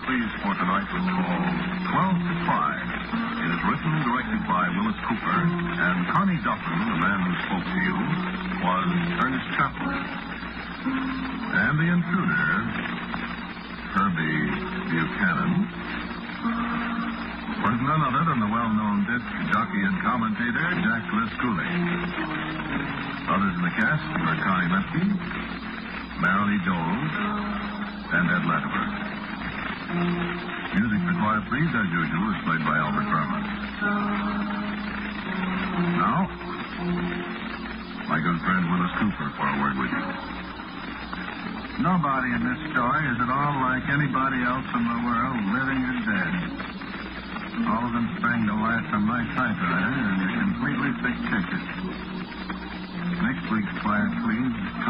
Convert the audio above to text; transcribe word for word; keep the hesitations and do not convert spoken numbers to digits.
Please for tonight was called twelve to five. It is written and directed by Willis Cooper, and Connie Duffin, the man who spoke to you, was Ernest Chaplin. And the intruder, Herbie Buchanan, was none other than the well-known disc jockey and commentator, Jack Lescoulie. Others in the cast were Connie Lepke, Marilee Doles, and Ed Latimer. Music for Quiet Please, as usual, is played by Albert Berman. Now, my good friend Willis Cooper for a word with you. Nobody in this story is at all like anybody else in the world, living or dead. All of them sprang to life from my typewriter, and they're completely fictitious. Next week's Quiet Please